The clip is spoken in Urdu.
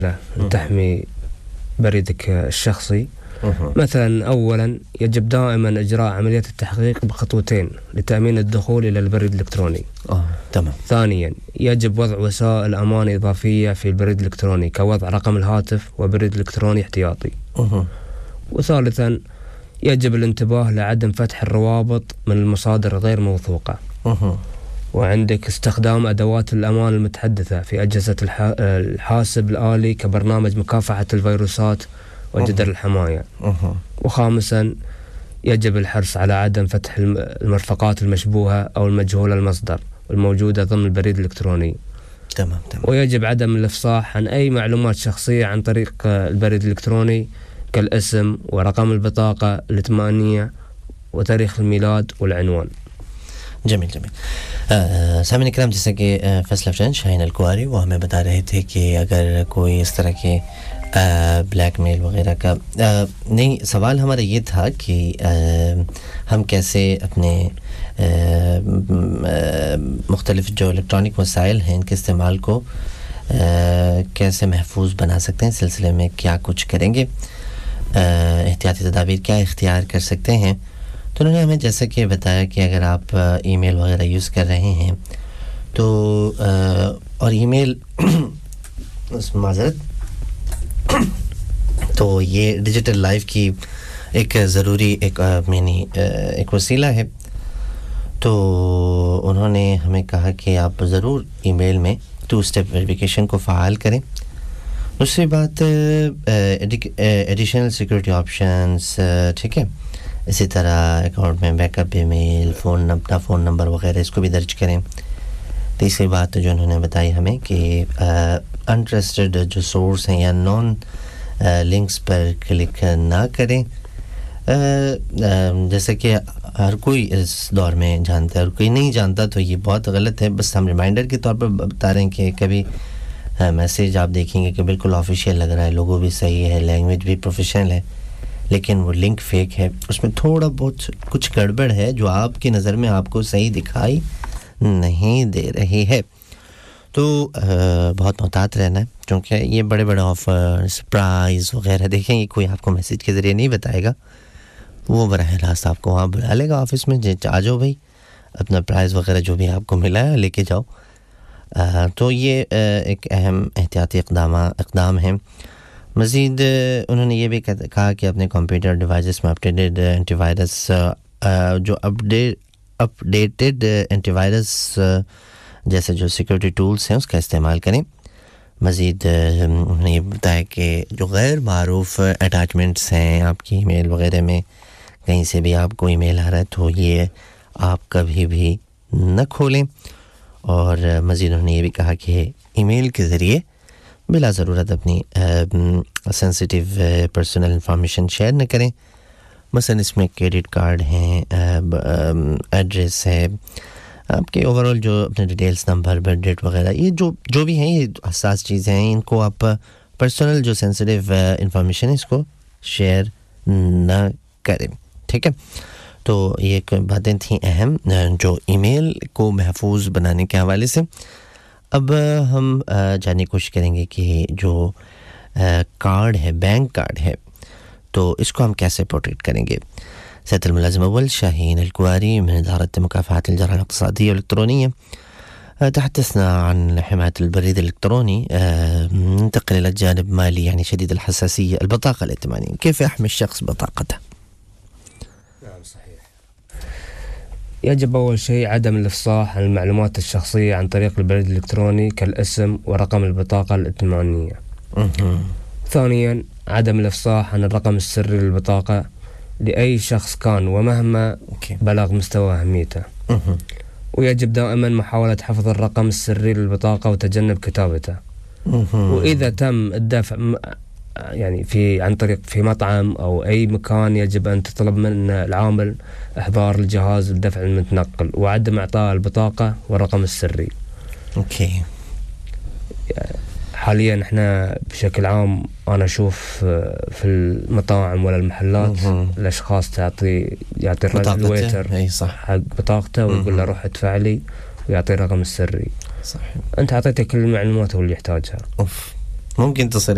تحمي بريدك الشخصي. مثلا أولا يجب دائما إجراء عملية التحقيق بخطوتين لتأمين الدخول إلى البريد الإلكتروني. تمام. ثانيا يجب وضع وسائل أمان إضافية في البريد الإلكتروني كوضع رقم الهاتف وبريد إلكتروني احتياطي. وثالثا يجب الانتباه لعدم فتح الروابط من المصادر غير موثوقة. وعندك استخدام أدوات الأمان المتحدثة في أجهزة الحاسب الآلي كبرنامج مكافحة الفيروسات وجدر الحماية. وخامسا يجب الحرص على عدم فتح المرفقات المشبوهة أو المجهولة المصدر الموجودة ضمن البريد الإلكتروني. تمام. ويجب عدم الإفصاح عن أي معلومات شخصية عن طريق البريد الإلكتروني كالاسم ورقم البطاقة الائتمانية وتاريخ الميلاد والعنوان. جمیل. سامعین کرام، جیسا کہ فیصل افشان شاہین الکواری وہ ہمیں بتا رہے تھے کہ اگر کوئی اس طرح کے بلیک میل وغیرہ کا نہیں، سوال ہمارا یہ تھا کہ ہم کیسے اپنے مختلف جو الیکٹرانک وسائل ہیں ان کے استعمال کو کیسے محفوظ بنا سکتے ہیں، سلسلے میں کیا کچھ کریں گے، احتیاطی تدابیر کیا اختیار کر سکتے ہیں. تو انہوں نے ہمیں جیسا کہ بتایا کہ اگر آپ ای میل وغیرہ یوز کر رہے ہیں تو اور ای میل معذرت تو یہ ڈیجیٹل لائف کی ایک ضروری ایک وسیلہ ہے. تو انہوں نے ہمیں کہا کہ آپ ضرور ای میل میں 2 اسٹیپ ویریفیکیشن کو فعال کریں. دوسری بات ایڈیشنل سیکورٹی آپشنز، ٹھیک ہے، اسی طرح اکاؤنٹ میں بیک اپ ای میل، اپنا فون نمبر وغیرہ اس کو بھی درج کریں. تیسری بات جو انہوں نے بتائی ہمیں کہ انٹرسٹڈ جو سورس ہیں یا نان لنکس پر کلک نہ کریں. جیسے کہ ہر کوئی اس دور میں جانتا ہے اور کوئی نہیں جانتا تو یہ بہت غلط ہے. بس ہم ریمائنڈر کے طور پر بتا رہے ہیں کہ کبھی میسیج آپ دیکھیں گے کہ بالکل آفیشیل لگ رہا ہے، لوگو بھی صحیح ہے، لینگویج بھی پروفیشنل ہے، لیکن وہ لنک فیک ہے، اس میں تھوڑا بہت کچھ گڑبڑ ہے جو آپ کی نظر میں آپ کو صحیح دکھائی نہیں دے رہی ہے. تو بہت محتاط رہنا ہے، کیونکہ یہ بڑے بڑے آفرز، پرائز وغیرہ دیکھیں گے، کوئی آپ کو میسیج کے ذریعے نہیں بتائے گا، وہ براہ راست آپ کو وہاں بلا لے گا آفس میں، آ جاؤ بھائی اپنا پرائز وغیرہ جو بھی آپ کو ملا ہے لے کے جاؤ. تو یہ ایک اہم احتیاطی اقدام ہیں. مزید انہوں نے یہ بھی کہا کہ اپنے کمپیوٹر ڈیوائسز میں اپڈیٹڈ اینٹی وائرس جو اپڈیٹڈ اینٹی وائرس جیسے جو سیکورٹی ٹولز ہیں اس کا استعمال کریں. مزید انہوں نے یہ بتایا کہ جو غیر معروف اٹیچمنٹس ہیں آپ کی ای میل وغیرہ میں، کہیں سے بھی آپ کو ای میل آ رہا ہے تو یہ آپ کبھی بھی نہ کھولیں. اور مزید انہوں نے یہ بھی کہا کہ ای میل کے ذریعے بلا ضرورت اپنی سینسٹیو پرسنل انفارمیشن شیئر نہ کریں. مثلا اس میں کریڈٹ کارڈ ہیں، ایڈریس ہے، آپ کے اوور آل جو اپنے ڈیٹیلز، نمبر، برتھ ڈیٹ وغیرہ، یہ جو بھی ہیں یہ حساس چیزیں ہیں، ان کو آپ پرسنل جو سینسٹیو انفارمیشن ہے اس کو شیئر نہ کریں. ٹھیک ہے، تو یہ باتیں تھیں اہم جو ای میل کو محفوظ بنانے کے حوالے سے. اب ہم جاننے کی کوشش کریں گے کہ جو کارڈ ہے، بینک کارڈ ہے، تو اس کو ہم کیسے پروٹیکٹ کریں گے. سیادة الملازم أول شاهين الكواري من إدارة مكافحة الجرائم الاقتصادية والإلكترونية تحدثنا عن حماية البريد الإلكتروني. ننتقل إلى الجانب مالي يعني شديد الحساسية، البطاقة الائتمانية، كيف يحمي الشخص بطاقته؟ نعم صحيح. يجب أول شيء عدم الإفصاح عن المعلومات الشخصية عن طريق البريد الإلكتروني كالاسم ورقم البطاقة الائتمانية. ثانيا عدم الإفصاح عن الرقم السري للبطاقة لأي شخص كان ومهما بلغ مستوى أهميته. ويجب دائما محاولة حفظ الرقم السري للبطاقة وتجنب كتابته. وإذا تم الدفع يعني عن طريق في مطعم أو أي مكان يجب أن تطلب من العامل إحضار الجهاز لدفع المتنقل وعدم إعطاء البطاقة والرقم السري. أوكي. حاليا احنا بشكل عام انا اشوف في المطاعم ولا المحلات الاشخاص يعطي الويتر حق بطاقته ويقول له روح ادفع لي ويعطي الرقم السري. صحيح. انت اعطيته كل المعلومات اللي يحتاجها. ممكن تصل